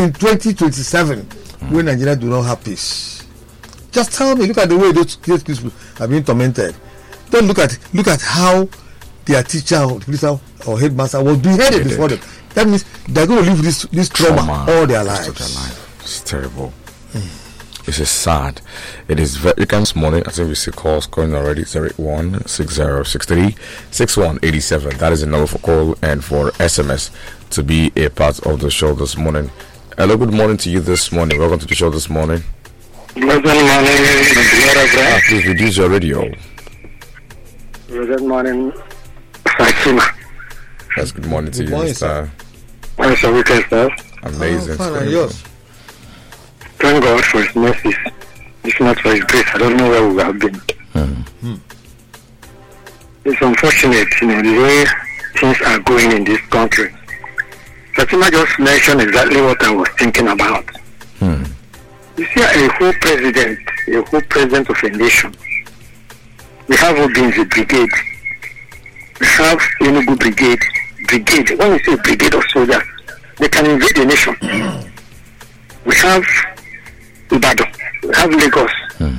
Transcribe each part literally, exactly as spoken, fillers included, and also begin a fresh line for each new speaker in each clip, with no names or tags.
in twenty twenty-seven mm. when Nigeria do not have peace? Just tell me. Look at the way those people are being tormented. Don't look at look at how their teacher or teacher or headmaster was beheaded before them. That means they're going to live this this trauma, trauma all their lives.
Their life. It's terrible. Mm. This is sad. It is very kind this morning. I think we see calls going already. zero eight one six zero six three six one eight seven. That is the number for call and for S M S to be a part of the show this morning. Hello, good morning to you this morning. Welcome to the show this morning.
Good morning.
Ah, please reduce your radio.
Good morning, Fatima.
Yes, good morning to
good
you,
morning,
Mister
How's your weekend, sir?
Amazing.
Oh, fine, yours.
Thank God for His mercies. If not for His grace, I don't know where we would have been.
Mm-hmm.
It's unfortunate, you know, the way things are going in this country. Fatima just mentioned exactly what I was thinking about.
Hmm.
You see, a whole president, a whole president of a nation. We have Obinzi Brigade. We have Enugu Brigade. Brigade. When you say brigade of soldiers, they can invade the nation. We have Ibadan. We have Lagos.
Hmm.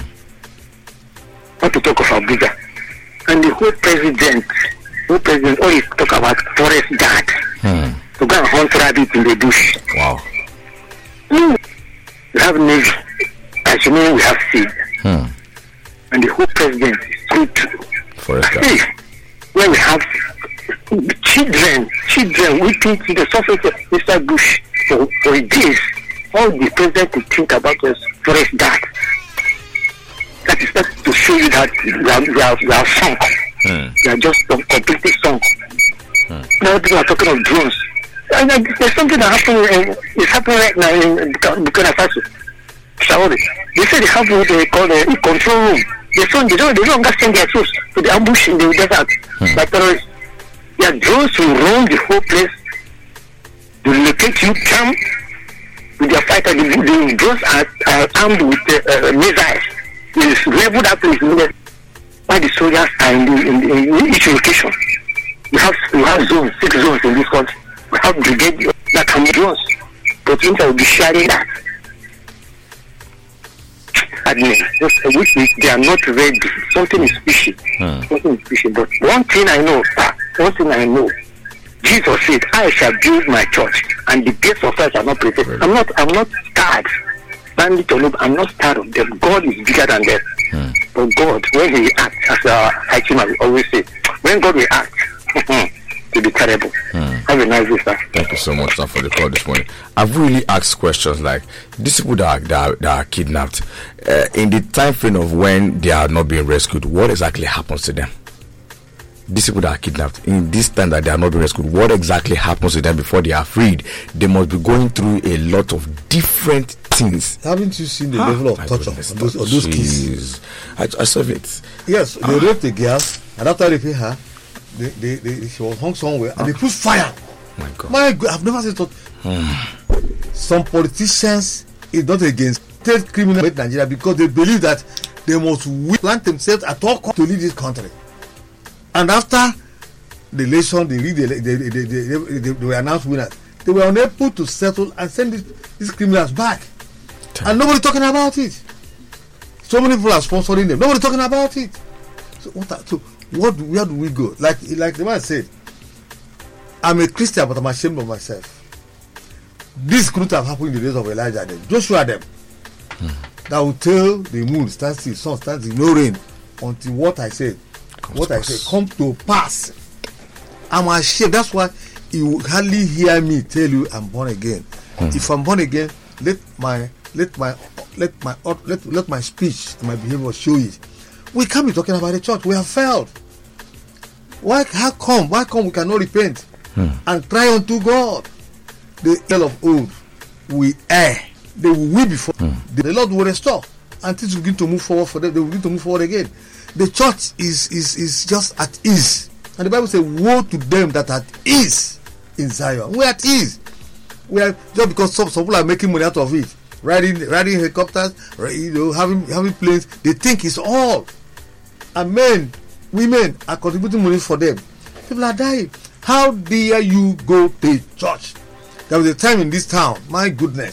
Not to talk of Abuja. And the whole president, whole president, all he talk about forest guard.
Hmm.
To go and hunt rabbits in the bush.
Wow.
Mm. We have Navy. As you know, we have sea.
Hmm.
And the whole president is good.
Forest guard.
Hey, when we have children, children, we think the surface of Mister Bush for, for days. All the president could think about was forest guard. That is not to show you that we are, we are, we are sunk.
Hmm.
We are just completely sunk.
Hmm.
Now people are talking of drones. And uh, there's something that happened. Uh, it's happening right now in Burkina Faso. Saudi. They say they have what they call the control room. They don't, they don't, they don't send their troops to the ambush in the desert.
Hmm.
But terrorists, their drones will roam the whole place. They will locate you, come with their fighter. The, the drones are, are armed with uh, uh, missiles. They will level that place while the soldiers are in, the, in, the, in each location. We have we have zones, six zones in this country. We have brigade that can be drones. But India will be sharing that. Admin, just a week, they are not ready. Something is fishy.
Hmm.
Something is fishy. But one thing I know, one thing I know, Jesus said, I shall build my church, and the gates of hell shall not prevail.
Really?
I'm not I'm not scared. Bandit or no, I'm not scared of them. God is bigger than them.
Hmm.
But God, when He acts, as uh, Hachima will always say, when God will act, to be terrible.
Hmm.
Have a nice day, sir.
Thank you so much, sir, for the call this morning. I've really asked questions like these people that are, that are, that are kidnapped uh, in the time frame of when they are not being rescued. What exactly happens to them? These people that are kidnapped in this time that they are not being rescued, what exactly happens to them before they are freed? They must be going through a lot of different things.
Haven't you seen the
Ah,
level of
my
torture
goodness,
of those, of those kids?
I, I saw it.
Yes,
Ah.
they raped the girl, and after they pay her, they, they, they, she was hung somewhere, and they put fire.
My God.
My God, I've never seen such. Some politicians is not against state criminal in Nigeria because they believe that they must win, plant themselves at all costs to lead this country. And after the election, they, read the, they, they, they, they, they, they were announced winners. They were unable to settle and send these, these criminals back. Damn. And nobody talking about it. So many people are sponsoring them. Nobody talking about it. So what? Are, so what? Where do we go? Like like the man said, I'm a Christian, but I'm ashamed of myself. This couldn't have happened in the days of Elijah. Then Joshua them hmm. that will tell the moon stand still, sun stand still, no rain until what I said, Comes what I said, come to pass. I'm ashamed. That's why you hardly hear me tell you I'm born again. Hmm. If I'm born again, let my let my let my let let my speech and my behavior show it. We can't be talking about the church. We have failed. Why? How come? Why come we cannot repent hmm. and cry unto God? The tale of old, we err. They will weep before hmm. the Lord will restore, and things will begin to move forward for them. They will begin to move forward again. The church is is is just at ease, and the Bible says, "Woe to them that are at ease in Zion." We are at ease. We are just because some, some people are making money out of it, riding riding helicopters, you know, having having planes. They think it's all, and men, women are contributing money for them. People are dying. How dare you go to church? There was a time in this town, my goodness,